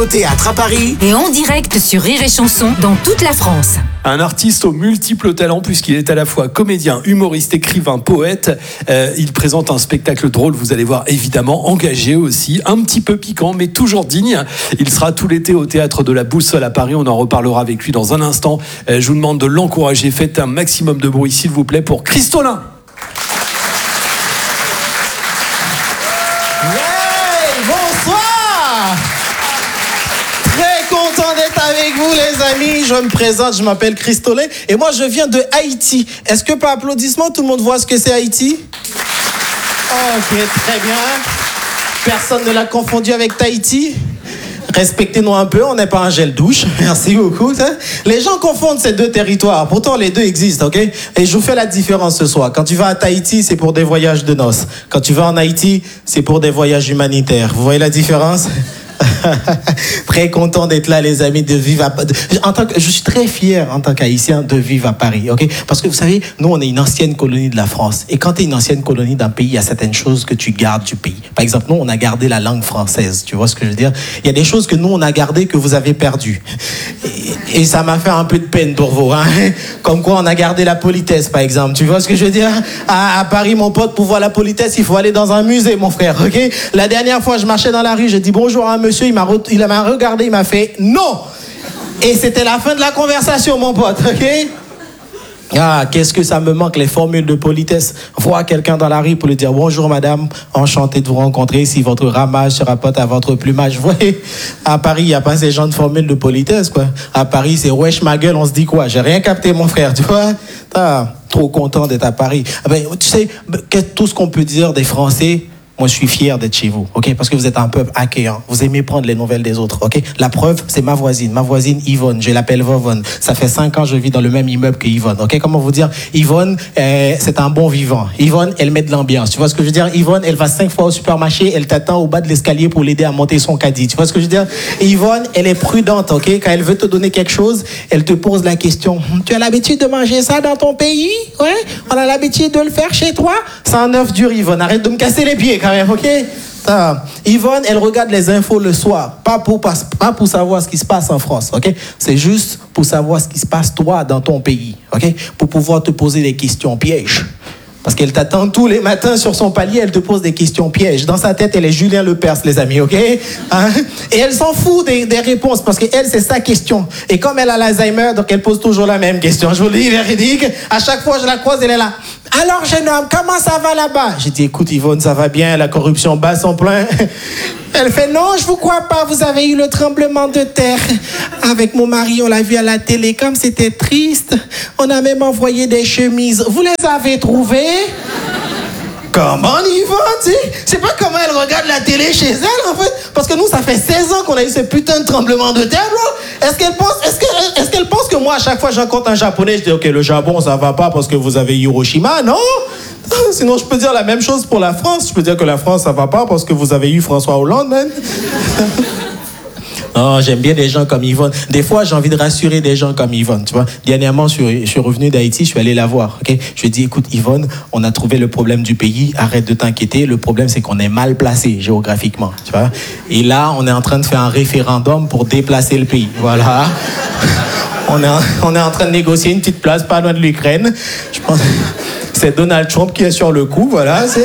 Au théâtre à Paris et en direct sur Rire et Chanson dans toute la France. Un artiste aux multiples talents puisqu'il est à la fois comédien, humoriste, écrivain, poète. Il présente un spectacle drôle, vous allez voir, évidemment, engagé aussi, un petit peu piquant, mais toujours digne. Il sera tout l'été au Théâtre de la Boussole à Paris. On en reparlera avec lui dans un instant. Je vous demande de l'encourager. Faites un maximum de bruit, s'il vous plaît, pour Cristolin. Content d'être avec vous les amis, je me présente, je m'appelle Cristolin et moi je viens de Haïti. Est-ce que par applaudissement tout le monde voit ce que c'est Haïti? Ok, très bien. Personne ne l'a confondu avec Tahiti? Respectez-nous un peu, on n'est pas un gel douche. Merci beaucoup. Les gens confondent ces deux territoires, pourtant les deux existent, ok? Et je vous fais la différence ce soir. Quand tu vas à Tahiti, c'est pour des voyages de noces. Quand tu vas en Haïti, c'est pour des voyages humanitaires. Vous voyez la différence? Très content d'être là les amis, de vivre je suis très fier en tant qu'haïtien de vivre à Paris, ok? Parce que vous savez, nous on est une ancienne colonie de la France et quand tu es une ancienne colonie d'un pays, il y a certaines choses que tu gardes du pays. Par exemple, nous on a gardé la langue française, tu vois ce que je veux dire? Il y a des choses que nous on a gardées que vous avez perdues et ça m'a fait un peu de peine pour vous, hein? Comme quoi on a gardé la politesse par exemple, tu vois ce que je veux dire? À Paris mon pote, pour voir la politesse il faut aller dans un musée mon frère, ok? La dernière fois je marchais dans la rue, j'ai dit bonjour à un monsieur, il m'a regardé, il m'a fait non. Et c'était la fin de la conversation, mon pote, ok? Ah, qu'est-ce que ça me manque, les formules de politesse. Voir quelqu'un dans la rue pour lui dire bonjour madame, enchanté de vous rencontrer, si votre ramage se rapporte à votre plumage. Vous voyez, à Paris, il n'y a pas ces gens de formules de politesse, quoi. À Paris, c'est wesh ma gueule, on se dit quoi? J'ai rien capté, mon frère, tu vois? Trop content d'être à Paris. Ben, tu sais, tout ce qu'on peut dire des Français, moi, je suis fier d'être chez vous, ok? Parce que vous êtes un peuple accueillant. Vous aimez prendre les nouvelles des autres, ok? La preuve, c'est ma voisine Yvonne. Je l'appelle Vovonne. Ça fait 5 ans que je vis dans le même immeuble que Yvonne, ok? Comment vous dire? Yvonne, c'est un bon vivant. Yvonne, elle met de l'ambiance. Tu vois ce que je veux dire? Yvonne, elle va 5 fois au supermarché, elle t'attend au bas de l'escalier pour l'aider à monter son caddie. Tu vois ce que je veux dire? Yvonne, elle est prudente, ok? Quand elle veut te donner quelque chose, elle te pose la question. Tu as l'habitude de manger ça dans ton pays? Ouais? On a l'habitude de le faire chez toi? C'est un œuf dur, Yvonne. Arrête de me casser les pieds, quand même, ok? Yvonne, elle regarde les infos le soir, pas pour savoir ce qui se passe en France, ok? C'est juste pour savoir ce qui se passe toi dans ton pays, ok? Pour pouvoir te poser des questions pièges. Parce qu'elle t'attend tous les matins sur son palier, elle te pose des questions pièges. Dans sa tête, elle est Julien Lepers, les amis, ok? Hein? Et elle s'en fout des réponses, parce qu'elle, c'est sa question. Et comme elle a l'Alzheimer, donc elle pose toujours la même question. Je vous le dis, véridique. À chaque fois, je la croise, elle est là. Alors, jeune homme, comment ça va là-bas? J'ai dit, écoute, Yvonne, ça va bien, la corruption bat son plein. Elle fait, non, je vous crois pas, vous avez eu le tremblement de terre. Avec mon mari, on l'a vu à la télé, comme c'était triste. On a même envoyé des chemises. Vous les avez trouvées? Comment, Yvonne? Je sais pas comment elle regarde la télé chez elle, en fait. Parce que nous, ça fait 16 ans qu'on a eu ce putain de tremblement de terre, bro. Est-ce qu'elle pense que moi, à chaque fois que je rencontre un Japonais, je dis, ok, le Japon, ça va pas parce que vous avez Hiroshima, non? Sinon, je peux dire la même chose pour la France. Je peux dire que la France, ça va pas parce que vous avez eu François Hollande, man. Oh, j'aime bien des gens comme Yvonne. Des fois, j'ai envie de rassurer des gens comme Yvonne, tu vois. Dernièrement, je suis revenu d'Haïti, je suis allé la voir, ok? Je lui ai dit, écoute, Yvonne, on a trouvé le problème du pays, arrête de t'inquiéter. Le problème, c'est qu'on est mal placé géographiquement, tu vois. Et là, on est en train de faire un référendum pour déplacer le pays, voilà. On est en train de négocier une petite place pas loin de l'Ukraine. Je pense que c'est Donald Trump qui est sur le coup, voilà, c'est...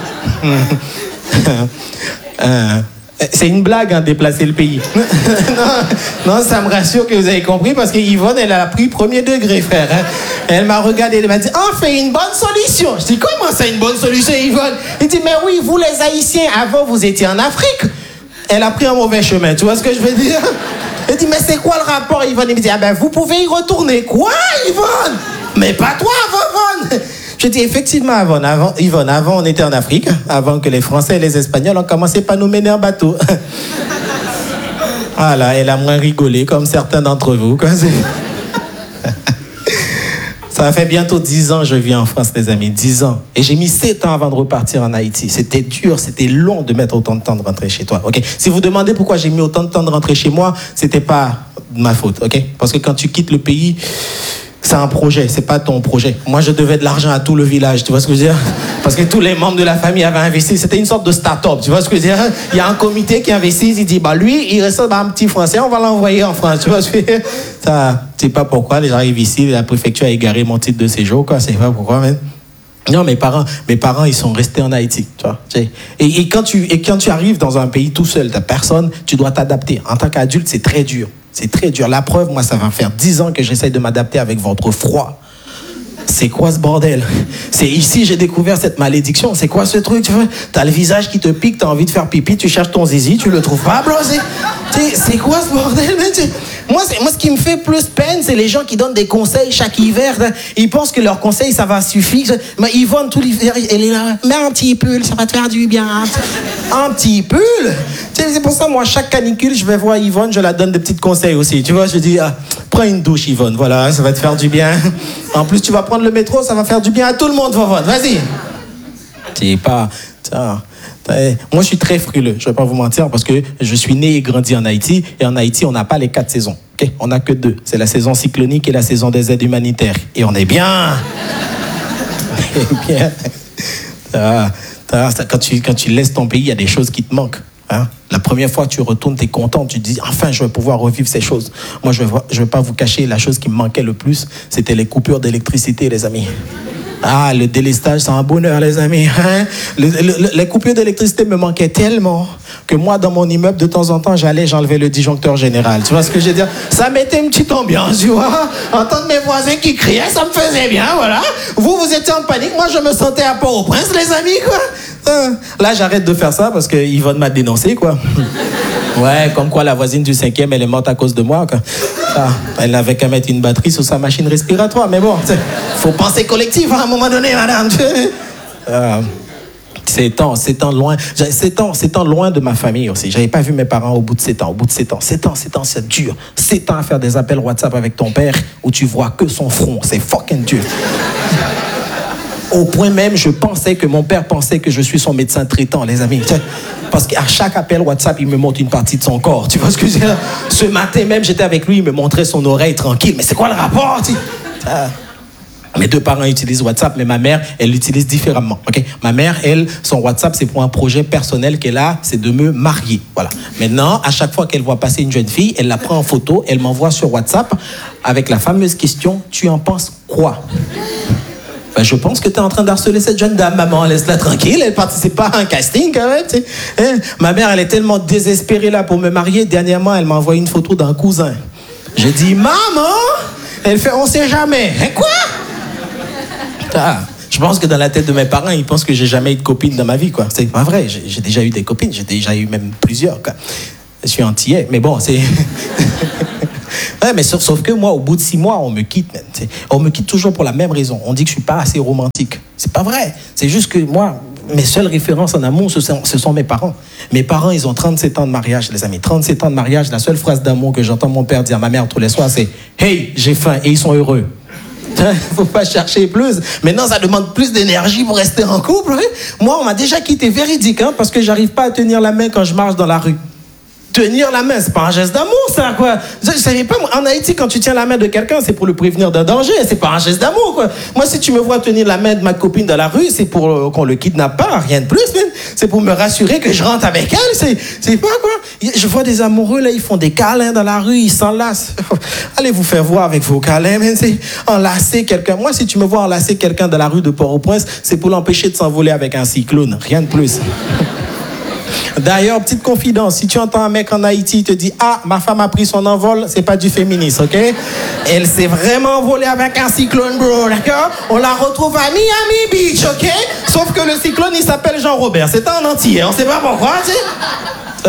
C'est une blague, hein, déplacer le pays. non, ça me rassure que vous avez compris parce que Yvonne, elle a pris premier degré, frère. Hein. Elle m'a regardé, elle m'a dit, ah, fait une bonne solution. Je dis, comment ça, une bonne solution, Yvonne? Il dit, mais oui, vous les Haïtiens, avant, vous étiez en Afrique. Elle a pris un mauvais chemin, tu vois ce que je veux dire? Elle dit, mais c'est quoi le rapport, Yvonne? Il me dit, ah ben, vous pouvez y retourner. Quoi, Yvonne? Mais pas toi, Yvonne. Je dis effectivement, Yvonne, avant on était en Afrique, avant que les Français et les Espagnols ont commencé par nous mener en bateau. Voilà, elle a moins rigolé, comme certains d'entre vous. Quoi. Ça fait bientôt 10 ans que je vis en France, les amis, 10 ans. Et j'ai mis 7 ans avant de repartir en Haïti. C'était dur, c'était long de mettre autant de temps de rentrer chez toi. Okay? Si vous demandez pourquoi j'ai mis autant de temps de rentrer chez moi, c'était pas de ma faute. Okay? Parce que quand tu quittes le pays... C'est un projet, c'est pas ton projet. Moi, je devais de l'argent à tout le village, tu vois ce que je veux dire? Parce que tous les membres de la famille avaient investi. C'était une sorte de start-up, tu vois ce que je veux dire? Il y a un comité qui investit, il dit, lui, il reste un petit Français, on va l'envoyer en France, tu vois ce que je veux dire? Ça, je sais pas pourquoi, les gens arrivent ici, la préfecture a égaré mon titre de séjour, quoi, c'est pas pourquoi, même. Non, mes parents, ils sont restés en Haïti, tu vois. Et quand tu arrives dans un pays tout seul, t'as personne, tu dois t'adapter. En tant qu'adulte, c'est très dur. C'est très dur. La preuve, moi, ça va faire 10 ans que j'essaye de m'adapter avec votre froid. C'est quoi ce bordel? C'est ici j'ai découvert cette malédiction. C'est quoi ce truc? Tu vois? T'as le visage qui te pique, t'as envie de faire pipi, tu cherches ton zizi, tu le trouves pas, bro. C'est quoi ce bordel? Moi, ce qui me fait plus peine, c'est les gens qui donnent des conseils chaque hiver. Ils pensent que leurs conseils, ça va suffire. Mais Yvonne, tout l'hiver, elle est là. Mets un petit pull, ça va te faire du bien. Un petit pull? C'est pour ça, moi, chaque canicule, je vais voir Yvonne, je la donne des petits conseils aussi. Tu vois, je dis, prends une douche, Yvonne. Voilà, ça va te faire du bien. En plus, tu vas prendre le métro, ça va faire du bien à tout le monde, Yvonne. Vas-y. C'est pas... Moi, je suis très frileux, je ne vais pas vous mentir, parce que je suis né et grandi en Haïti, et en Haïti, on n'a pas les 4 saisons. Okay? On n'a que 2. C'est la saison cyclonique et la saison des aides humanitaires. Et on est bien. On est bien. Quand tu laisses ton pays, il y a des choses qui te manquent. Hein? La première fois que tu retournes, tu es content, tu te dis, enfin, je vais pouvoir revivre ces choses. Moi, je vais pas vous cacher, la chose qui me manquait le plus, c'était les coupures d'électricité, les amis. Ah, le délestage, c'est un bonheur, les amis. Hein? Les coupures d'électricité me manquaient tellement que moi, dans mon immeuble, de temps en temps, j'enlevais le disjoncteur général. Tu vois ce que je veux dire? Ça mettait une petite ambiance, tu vois. Entendre mes voisins qui criaient, ça me faisait bien, voilà. Vous étiez en panique. Moi, je me sentais à Port-au-Prince, les amis, quoi. Là, j'arrête de faire ça parce que Yvonne m'a dénoncé, quoi. Ouais, comme quoi la voisine du 5e, elle est morte à cause de moi, quoi. Elle n'avait qu'à mettre une batterie sur sa machine respiratoire, mais bon, faut penser collectif hein, à un moment donné, madame. C'est tant loin de ma famille aussi. J'avais pas vu mes parents au bout de 7 ans. 7 ans, c'est dur. 7 ans à faire des appels WhatsApp avec ton père où tu vois que son front. C'est fucking dur. Au point même, je pensais que mon père pensait que je suis son médecin traitant, les amis. Parce qu'à chaque appel WhatsApp, il me montre une partie de son corps. Tu vois ce que je veux dire? Ce matin même, j'étais avec lui, il me montrait son oreille tranquille. Mais c'est quoi le rapport? Mes 2 parents utilisent WhatsApp, mais ma mère, elle l'utilise différemment. Okay? Ma mère, elle, son WhatsApp, c'est pour un projet personnel qu'elle a, c'est de me marier. Voilà. Maintenant, à chaque fois qu'elle voit passer une jeune fille, elle la prend en photo, elle m'envoie sur WhatsApp avec la fameuse question « Tu en penses quoi ?» Ben, je pense que tu es en train d'harceler cette jeune dame, maman, laisse-la tranquille, elle participe pas à un casting quand même. Tu sais. Hein? Ma mère, elle est tellement désespérée là pour me marier, dernièrement, elle m'a envoyé une photo d'un cousin. J'ai dit, maman, elle fait, on sait jamais. Hein, quoi? Je pense que dans la tête de mes parents, ils pensent que j'ai jamais eu de copine dans ma vie, quoi. C'est pas vrai, j'ai déjà eu des copines, j'ai déjà eu même plusieurs, quoi. Je suis antillais, mais bon, c'est... Ouais, mais sauf que moi, au bout de 6 mois, on me quitte. Même, on me quitte toujours pour la même raison. On dit que je suis pas assez romantique. C'est pas vrai. C'est juste que moi, mes seules références en amour, ce sont mes parents. Mes parents, ils ont 37 ans de mariage, les amis. 37 ans de mariage. La seule phrase d'amour que j'entends mon père dire à ma mère tous les soirs, c'est « Hey, j'ai faim » et ils sont heureux. Faut pas chercher plus. Maintenant, ça demande plus d'énergie pour rester en couple. Hein? Moi, on m'a déjà quitté véridique, hein, parce que j'arrive pas à tenir la main quand je marche dans la rue. Tenir la main, c'est pas un geste d'amour, ça, quoi. Je savais pas, moi, en Haïti, quand tu tiens la main de quelqu'un, c'est pour le prévenir d'un danger, c'est pas un geste d'amour, quoi. Moi, si tu me vois tenir la main de ma copine dans la rue, c'est pour qu'on le kidnappe pas, rien de plus, man. C'est pour me rassurer que je rentre avec elle, c'est pas, quoi. Je vois des amoureux, là, ils font des câlins dans la rue, ils s'enlacent. Allez vous faire voir avec vos câlins, man. C'est enlacer quelqu'un. Moi, si tu me vois enlacer quelqu'un dans la rue de Port-au-Prince, c'est pour l'empêcher de s'envoler avec un cyclone, rien de plus. D'ailleurs, petite confidence, si tu entends un mec en Haïti te dit « Ah, ma femme a pris son envol », c'est pas du féminisme, ok? Elle s'est vraiment envolée avec un cyclone, bro, d'accord? On la retrouve à Miami Beach, ok? Sauf que le cyclone, il s'appelle Jean-Robert. C'est un entier, on sait pas pourquoi, tu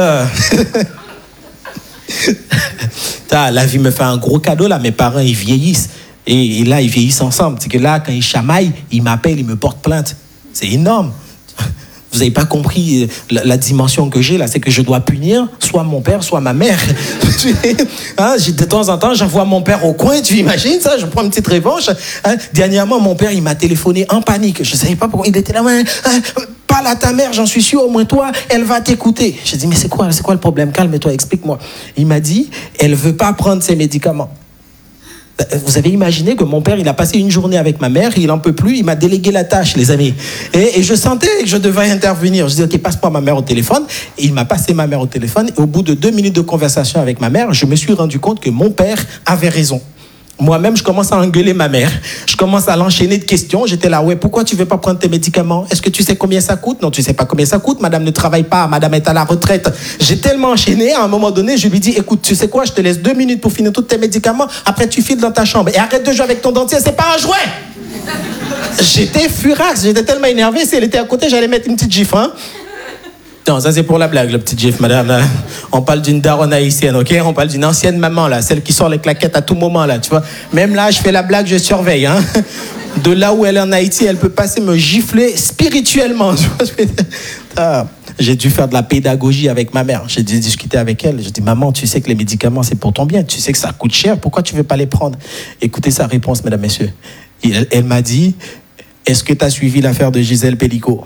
sais? La vie me fait un gros cadeau, là. Mes parents, ils vieillissent. Et là, ils vieillissent ensemble. C'est que là, quand ils chamaillent, ils m'appellent, ils me portent plainte. C'est énorme. Vous n'avez pas compris la dimension que j'ai là, c'est que je dois punir soit mon père, soit ma mère. Hein, de temps en temps, j'envoie mon père au coin, tu imagines ça? Je prends une petite revanche. Hein, dernièrement, mon père, il m'a téléphoné en panique. Je ne savais pas pourquoi. Il était là, parle à ta mère, j'en suis sûr, au moins toi, elle va t'écouter. J'ai dit, mais c'est quoi le problème? Calme-toi, explique-moi. Il m'a dit, elle ne veut pas prendre ses médicaments. Vous avez imaginé que mon père, il a passé une journée avec ma mère, il n'en peut plus, il m'a délégué la tâche, les amis. Et je sentais que je devais intervenir. Je disais, ok, passe-moi ma mère au téléphone. Et il m'a passé ma mère au téléphone. Et au bout de 2 minutes de conversation avec ma mère, je me suis rendu compte que mon père avait raison. Moi-même, je commence à engueuler ma mère. Je commence à l'enchaîner de questions. J'étais là, ouais, pourquoi tu ne veux pas prendre tes médicaments? Est-ce que tu sais combien ça coûte? Non, tu ne sais pas combien ça coûte. Madame ne travaille pas. Madame est à la retraite. J'ai tellement enchaîné. À un moment donné, je lui dis, écoute, tu sais quoi? Je te laisse 2 minutes pour finir tous tes médicaments. Après, tu files dans ta chambre. Et arrête de jouer avec ton dentier. C'est pas un jouet. J'étais furax. J'étais tellement énervé. Si elle était à côté, j'allais mettre une petite gifle. Hein? Non, ça c'est pour la blague, le petit gif, madame. Là. On parle d'une daronne haïtienne, ok? On parle d'une ancienne maman, là, celle qui sort les claquettes à tout moment, là, tu vois. Même là, je fais la blague, je surveille, hein. De là où elle est en Haïti, elle peut passer me gifler spirituellement. J'ai dû faire de la pédagogie avec ma mère. J'ai dû discuter avec elle. J'ai dit, maman, tu sais que les médicaments, c'est pour ton bien. Tu sais que ça coûte cher. Pourquoi tu ne veux pas les prendre? Écoutez sa réponse, mesdames, messieurs. Elle m'a dit, est-ce que tu as suivi l'affaire de Gisèle Pellico?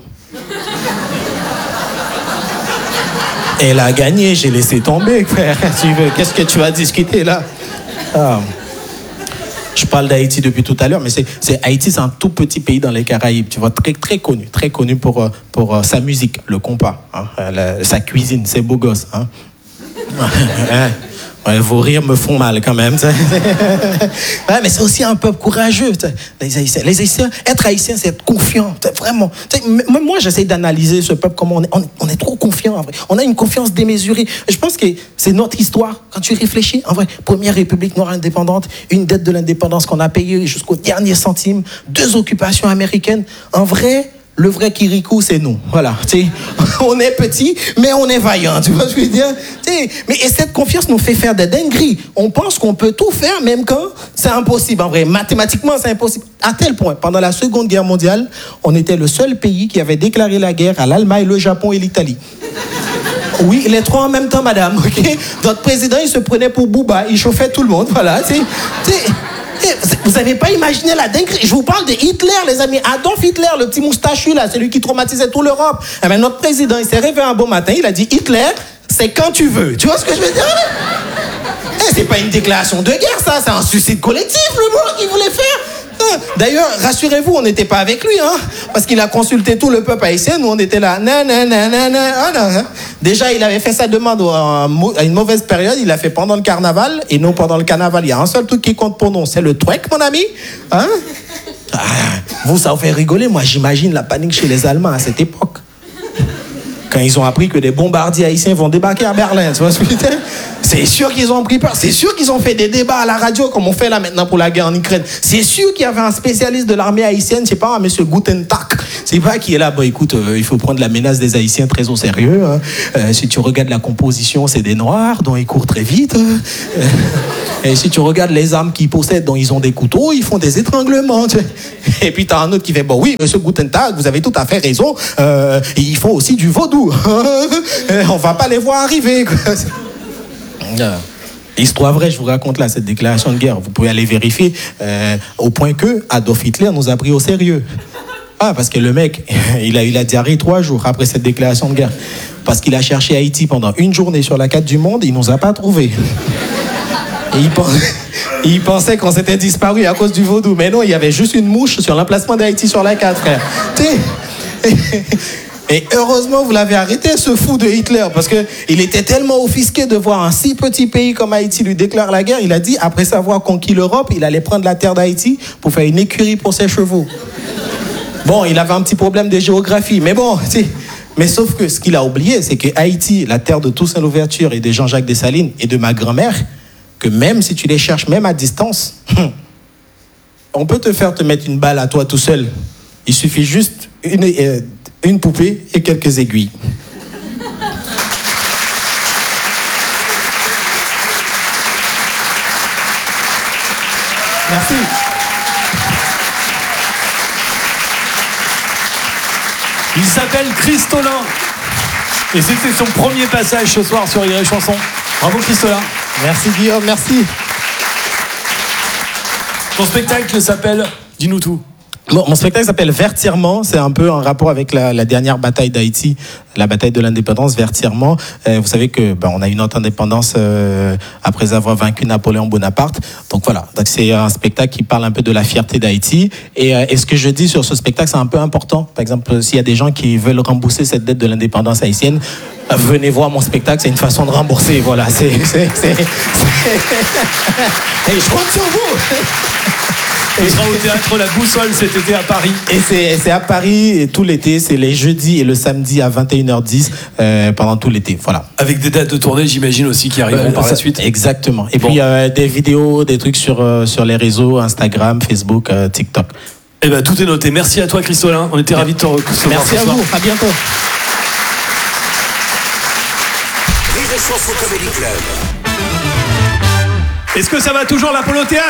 Elle a gagné, j'ai laissé tomber, frère. Qu'est-ce que tu vas discuter là? Je parle d'Haïti depuis tout à l'heure, mais Haïti, c'est un tout petit pays dans les Caraïbes, tu vois, très connu pour sa musique, le compas, hein, sa cuisine, ses beaux gosses. Hein. Ouais, vos rires me font mal quand même. Ouais, mais c'est aussi un peuple courageux. Les Haïtiens, être haïtien, c'est être confiant. Vraiment. Même moi, j'essaie d'analyser ce peuple, comment on est trop confiant. En vrai. On a une confiance démesurée. Je pense que c'est notre histoire. Quand tu réfléchis, en vrai, première république noire indépendante, une dette de l'indépendance qu'on a payée jusqu'au dernier centime, 2 occupations américaines. En vrai, le vrai Kirikou, c'est nous. Voilà. T'sais, on est petit, mais on est vaillant. Tu vois ce que je veux dire? Mais et cette confiance nous fait faire des dingueries. On pense qu'on peut tout faire, même quand c'est impossible. En vrai, mathématiquement, c'est impossible. À tel point, pendant la Seconde Guerre mondiale, on était le seul pays qui avait déclaré la guerre à l'Allemagne, le Japon et l'Italie. Oui, les 3 en même temps, madame. Okay? Notre président, il se prenait pour Booba. Il chauffait tout le monde. Voilà. Vous n'avez pas imaginé la dinguerie. Je vous parle de Hitler, les amis. Adolf Hitler, le petit moustachu là, celui qui traumatisait toute l'Europe. Eh bien, notre président, il s'est réveillé un beau matin, il a dit, Hitler, c'est quand tu veux. Tu vois ce que je veux dire? C'est pas une déclaration de guerre, ça. C'est un suicide collectif, le mot qu'il voulait faire. D'ailleurs, rassurez-vous, on n'était pas avec lui, hein, parce qu'il a consulté tout le peuple haïtien. Nous, on était là. Déjà, il avait fait sa demande à une mauvaise période. Il l'a fait pendant le carnaval. Et non, pendant le carnaval, il y a un seul truc qui compte pour nous. C'est le twerk, mon ami. Hein? Vous, ça vous fait rigoler. Moi, j'imagine la panique chez les Allemands à cette époque. Quand ils ont appris que des bombardiers haïtiens vont débarquer à Berlin, tu vois ce que je veux dire? C'est sûr qu'ils ont pris peur. C'est sûr qu'ils ont fait des débats à la radio comme on fait là maintenant pour la guerre en Ukraine. C'est sûr qu'il y avait un spécialiste de l'armée haïtienne, je sais pas, monsieur Gutentag. C'est pas qui est là, bon écoute, il faut prendre la menace des Haïtiens très au sérieux. Hein. Si tu regardes la composition, c'est des Noirs, dont ils courent très vite. Et si tu regardes les armes qu'ils possèdent, dont ils ont des couteaux, ils font des étranglements. Tu vois. Et puis t'as un autre qui fait, bon oui, monsieur Gutentag, vous avez tout à fait raison, ils font aussi du vaudou. On va pas les voir arriver. Histoire vraie, je vous raconte là cette déclaration de guerre. Vous pouvez aller vérifier au point que Adolf Hitler nous a pris au sérieux. Parce que le mec, il a eu la diarrhée 3 jours après cette déclaration de guerre. Parce qu'il a cherché Haïti pendant une journée sur la carte du monde, il nous a pas trouvés. Et il pensait qu'on s'était disparu à cause du vaudou. Mais non, il y avait juste une mouche sur l'emplacement d'Haïti sur la carte, frère. Et heureusement, vous l'avez arrêté, ce fou de Hitler, parce qu'il était tellement offusqué de voir un si petit pays comme Haïti lui déclare la guerre. Il a dit, après avoir conquis l'Europe, il allait prendre la terre d'Haïti pour faire une écurie pour ses chevaux. Bon, il avait un petit problème de géographie, mais bon, mais sauf que ce qu'il a oublié, c'est que Haïti, la terre de Toussaint Louverture et de Jean-Jacques Dessalines et de ma grand-mère, que même si tu les cherches, même à distance, on peut te faire te mettre une balle à toi tout seul. Il suffit juste une poupée et quelques aiguilles. Merci. Il s'appelle Christolin. Et c'était son premier passage ce soir sur Rire et Chanson. Bravo Christolin. Merci Guillaume, merci. Ton spectacle s'appelle, dis-nous tout. Bon, mon spectacle s'appelle Vertirement. C'est un peu en rapport avec la dernière bataille d'Haïti, la bataille de l'indépendance, Vertirement. Vous savez que on a eu notre indépendance après avoir vaincu Napoléon Bonaparte. Donc voilà, donc c'est un spectacle qui parle un peu de la fierté d'Haïti. Et ce que je dis sur ce spectacle, c'est un peu important. Par exemple, s'il y a des gens qui veulent rembourser cette dette de l'indépendance haïtienne, venez voir mon spectacle, c'est une façon de rembourser. Voilà, hey, je compte sur vous. On sera au théâtre La Boussole cet été à Paris. Et c'est à Paris et tout l'été, c'est les jeudis et le samedi à 21h10 pendant tout l'été. Voilà. Avec des dates de tournée, j'imagine aussi qui arriveront par la suite. Exactement. Et puis des vidéos, des trucs sur les réseaux, Instagram, Facebook, TikTok. Eh ben tout est noté. Merci à toi Christolin. On était ravis de te recevoir. Merci à vous. À bientôt. Rire et Chanson Comedy Club. Est-ce que ça va toujours l'Apollo Théâtre ?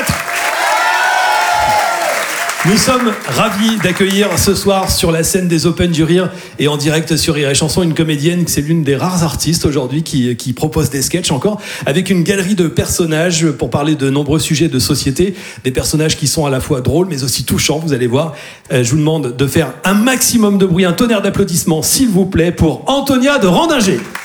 Nous sommes ravis d'accueillir ce soir sur la scène des Open du Rire et en direct sur Rire et Chanson une comédienne, c'est l'une des rares artistes aujourd'hui qui propose des sketchs encore avec une galerie de personnages pour parler de nombreux sujets de société, des personnages qui sont à la fois drôles mais aussi touchants, vous allez voir. Je vous demande de faire un maximum de bruit, un tonnerre d'applaudissements s'il vous plaît pour Antonia de Randinger.